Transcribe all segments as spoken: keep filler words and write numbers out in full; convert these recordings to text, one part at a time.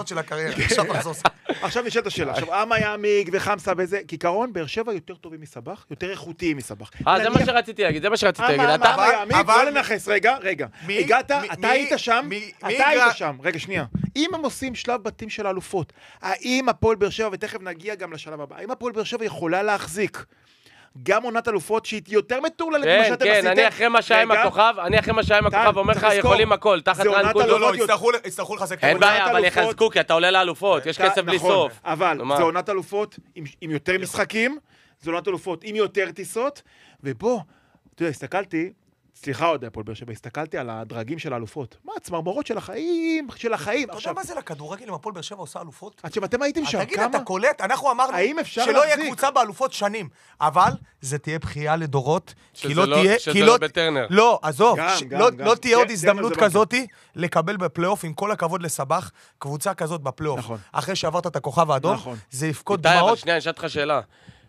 האחרונות של הקריירה. עכשיו תחזור. עכשיו נשאלת השאלה. עכשיו, אמה יעמיק וחמסה וזה, כעיקרון, באר שבע יותר טובים מסבח, יותר איכותיים מסבח. אה, זה מה שרציתי להגיד, זה מה שרציתי להגיד. אמה, אמה יעמיק, לא לנחס, רגע, רגע. הגעת, אתה היית שם, אתה היית שם. רגע, שנייה. אם הם עושים שלב בתים של האלופות, האם הפועל באר שבע, ותכף נגיע גם לשלב הבא, האם הפועל באר שבע יכולה להחזיק גם עונת אלופות שהיא יותר מטורללת ממה שאתם עשיתם? כן, אני אחרי מה שהיה עם הכוכב, אני אחרי מה שהיה עם הכוכב, אומר לך, יכולים הכל, תחת רן קוז'ו. לא, לא, יצטרכו לחזק. אין בעיה, אבל יחזקו, כי אתה עולה לאלופות, יש כסף בלי סוף. אבל זה עונת אלופות עם יותר משחקים, זה עונת אלופות עם יותר טיסות, ובוא, אתה יודע, הסתכלתי, סליחה עוד הפועל באר שבע, הסתכלתי על הדרגים של האלופות. מה, הצמרמורות של החיים, של החיים. אתה יודע מה זה לכדורגל אם הפועל באר שבע עושה אלופות? עד שאתם הייתם שם, תגיד, אתה קולט, אנחנו אמרנו שלא יהיה קבוצה באלופות שנים, אבל זה תהיה בכייה לדורות, כי לא תהיה... שזה לא בטרנר. לא, עזוב, לא תהיה עוד הזדמנות כזאת לקבל בפלייאוף, עם כל הכבוד לסבח, קבוצה כזאת בפלייאוף. אחרי שעברת את הכוכב האדום, זה יפקוד דמעות. שנייה, אני שאלת לך שאלה.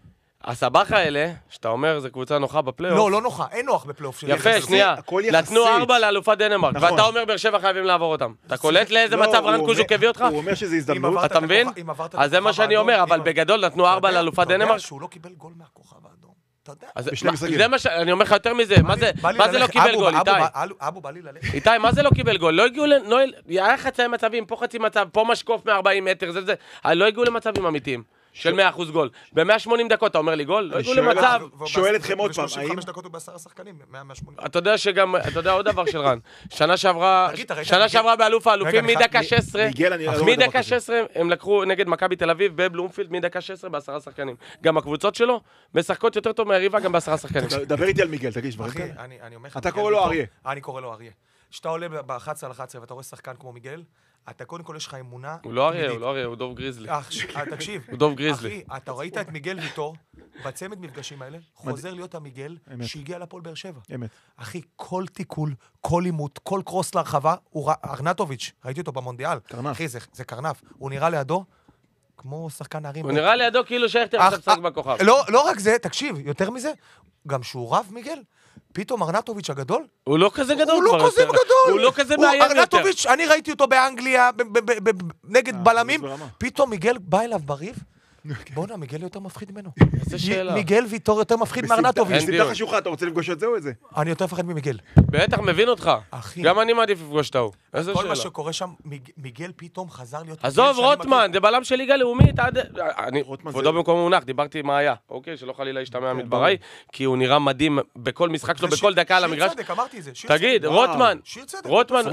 הסבח האלה, שאתה אומר, זו קבוצה נוחה בפלייאוף. לא, לא נוחה, אין נוח בפלייאוף. יפה, שנייה. נתנו ארבע לאלופת דנמרק, ואתה אומר, באר שבע חייבים לעבור אותם. אתה קולט לאיזה מצב רן קוז'וק הביא אותך? הוא אומר שזה הזדמנות. אתה מבין? אז זה מה שאני אומר, אבל בגדול נתנו ארבע לאלופת דנמרק. אתה יודע שהוא לא קיבל גול מהכוכב האדום. אתה יודע? זה מה ש... אני אומר לך יותר מזה, מה זה לא קיבל גול, איתי? אבו בא לי ללכת. איתי, מה זה לא קיבל גול? לא הגיעו ל... היה חצי מצבים, פה חצי מצב, פה משקוף מ-ארבעים מטר, זה זה. לא הגיעו למצבים אמיתיים. של מאה אחוז גול. ב-מאה ושמונים דקות, אתה אומר לי גול? לא הגיעו למצב. שואל אתכם עוד פעם, ב-שלושים וחמש דקות הוא בעשרה שחקנים, מאה ושמונים. אתה יודע שגם, אתה יודע עוד דבר של רן. שנה שעברה, שנה שעברה באלוף האלופים, מדקה שש עשרה, מדקה שש עשרה, הם לקחו נגד מכבי תל אביב בבלומפילד, מדקה שש עשרה בעשרה שחקנים. גם הקבוצות שלו, משחקות יותר טוב מהיריבה, גם בעשרה שחקנים. דבר איתי על מיגל, תגיד, אחי, אני אומר לך, אתה קורא לו אריה. אני קורא לו אריה. כשאתה עולה ב-אחת עשרה על אחת עשרה ואתה רואה שחקן כמו מיגל, אתה קודם כל יש לך אמונה... הוא לא אריה, הוא לא אריה, הוא דוב גריזלי. תקשיב. הוא דוב גריזלי. אחי, אתה ראית את מיגל ויטור, בצמד מפגשים האלה, חוזר להיות המיגל שהגיע לפועל באר שבע. אמת. אחי, כל תיקול, כל עימות, כל קרוס להרחבה, ארנטוביץ', ראיתי אותו במונדיאל. אחי, זה קרנף. הוא נראה לידו כמו שחקן נערים. הוא נראה לידו כאילו שייכטר עכשיו שחק בכוכב. לא רק זה, תקשיב, יותר מזה, גם שהוא רב מיגל, פתאום ארנטוביץ' הגדול? הוא לא כזה גדול. הוא לא כזה גדול. הוא לא כזה מאיים יותר. ארנטוביץ', אני ראיתי אותו באנגליה, נגד בלמים, פתאום מיגל בא אליו בריב, בוא'נה, מיגל יותר מפחיד ממנו. איזה שאלה. מיגל ויטור יותר מפחיד מארנטוביץ'. בסמטה חשוכה, אתה רוצה לפגוש את זה או את זה? אני יותר מפחד ממיגל. בטח, מבין אותך. אחי. גם אני מעדיף לפגוש את ההוא. איזה שאלה. כל מה שקורה שם, מיגל פתאום חזר להיות... עזוב, רוטמן, זה בלם של ליגה לאומית. אני, כבודו במקום מונח, דיברתי מה היה. אוקיי, שלא חלילה ישתמע מדבריי, כי הוא נראה מדהים בכל משחק שלו, בכל דקה על המגרש. שיר צדק, אמרתי את זה. תגיד, רוטמן, רוטמן,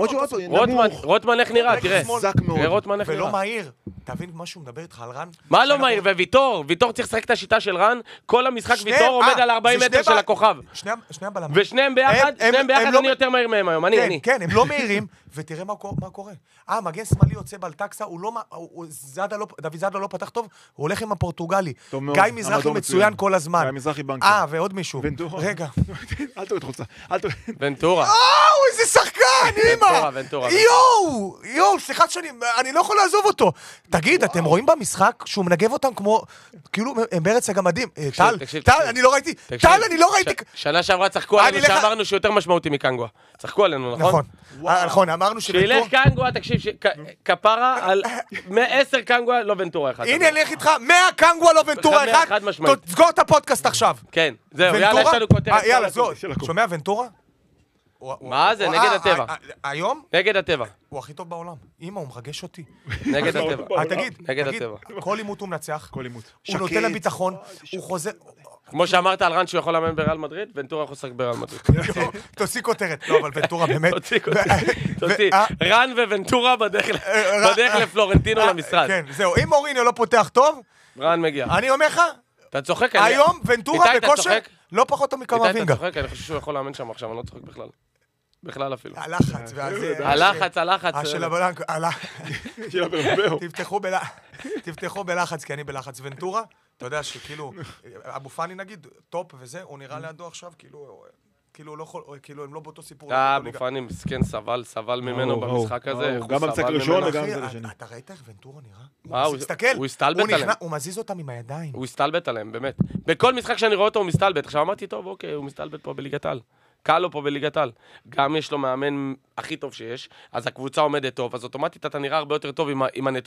רוטמן, איך נראה? תראה, תראה רוטמן איך נראה. ולא מהיר. תבין מה שהוא מדבר איתך על רן. מה לא מהיר? וויטור, ויטור צריך לשחק את השיטה של רן, כל המשחק ויטור עומד על ארבעים מטר של הכוכב. שני הבלמים. ושניהם ביחד, שניהם ביחד אני יותר מהיר מהם היום, אני, אני. כן, הם לא מהירים, ותראה מה קורה. אה, מגן שמאלי יוצא בלטקסה, דוד זאדה לא פתח טוב, הוא הולך עם הפורטוגלי. גיא מזרחי מצוין כל הזמן. גיא מזרחי בנקר. אה, ועוד מישהו. ונטורה. רגע. אל תוריד חולצה. ונטורה. אוו, איזה שחקן, אימא. יואו, יואו, סליחה שאני, אני לא יכול לעזוב אותו. תגיד, אתם רואים במשחק שהוא מנגב אותם כמו, כאילו, הם בארץ הגמדים. טל, טל, אני לא ראיתי, טל, אני לא ראיתי. שנה שעברה צחקו עלינו שאמרנו שהוא יותר משמעותי מקנגווה. צחקו עלינו, נכון? נכון, נכון, אמרנו שילך קנגווה, תקשיב, כפרה על עשר קנגווה, לא ונטורה אחד. הנה, אני אלך איתך, מאה קנגווה, לא ונטורה אחד. תסגור את הפודקאסט עכשיו. כן, זהו, יאללה, יש לנו כותרת. יאללה, זו, שומע ונטורה? מה זה? נגד הטבע. היום? נגד הטבע. הוא הכי טוב בעולם. אמא, הוא מרגש אותי. נגד הטבע. תגיד, נגד הטבע. כל עימות הוא מנצח. כל עימות. הוא נותן לביטחון, הוא חוזר... כמו שאמרת על רן שהוא יכול לאמן בריאל מדריד, ונטורה יכול לשחק בריאל מדריד. תוציא כותרת. לא, אבל ונטורה באמת... תוציא כותרת. תוציא. רן וונטורה בדרך לפלורנטינו למשרד. כן, זהו. אם מוריניו לא פותח טוב... רן מגיע. אני אומר לך... אתה צוחק? היום ונטורה בכושר לא פחות טוב מקמבינגה. איתי, אתה צוחק? אני חושב שהוא יכול לאמן שם עכשיו, אני לא צוחק בכלל. בכלל אפילו. הלחץ. הלחץ, הלחץ. של הבלנק, של הברנבאו. תפתחו בלחץ, כי אני בלחץ. ונטורה, אתה יודע שכאילו, אבו פאני נגיד, טופ וזה, הוא נראה לידו עכשיו, כאילו, כאילו, לא יכול, כאילו, הם לא באותו סיפור. אה, אבו פאני מסכן, סבל, סבל ממנו במשחק הזה. גם במשחק ראשון וגם זה לשני. אתה ראית איך ונטורה נראה? מה, הוא תסתכל, הסתלבט עליהם. הוא מזיז אותם עם הידיים. הוא הסתלבט עליהם, באמת. בכל משחק שאני רואה אותו הוא מסתלבט. עכשיו אמרתי, טוב, אוקיי, הוא מסתלבט פה בליגת העל. קל לו פה בליגת העל. גם יש לו מאמן הכי טוב שיש, אז הקבוצה עומדת טוב, אז אוטומטית אתה נראה הרבה יותר טוב עם הנתונים.